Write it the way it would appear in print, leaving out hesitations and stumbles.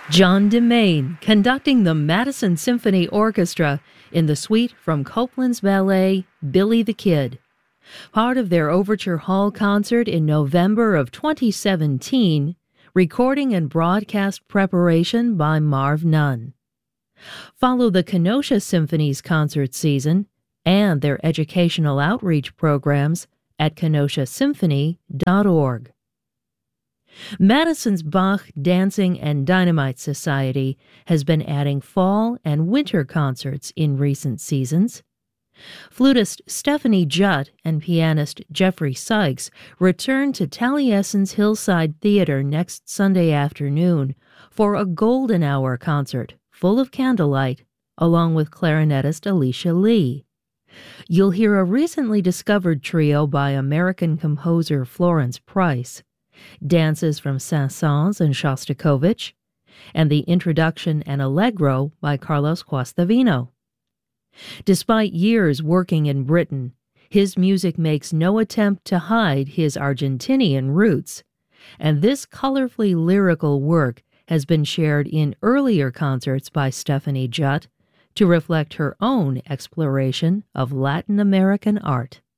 John DeMaine conducting the Madison Symphony Orchestra in the suite from Copland's ballet Billy the Kid, part of their Overture Hall concert in November of 2017, recording and broadcast preparation by Marv Nunn. Follow the Kenosha Symphony's concert season and their educational outreach programs at kenoshaSymphony.org. Madison's Bach Dancing and Dynamite Society has been adding fall and winter concerts in recent seasons. Flutist Stephanie Jutt and pianist Jeffrey Sykes return to Taliesin's Hillside Theater next Sunday afternoon for a golden hour concert full of candlelight, along with clarinetist Alicia Lee. You'll hear a recently discovered trio by American composer Florence Price, dances from Saint-Saëns and Shostakovich, and the introduction and allegro by Carlos Guastavino. Despite years working in Britain, his music makes no attempt to hide his Argentinian roots, and this colorfully lyrical work has been shared in earlier concerts by Stephanie Jutt to reflect her own exploration of Latin American art.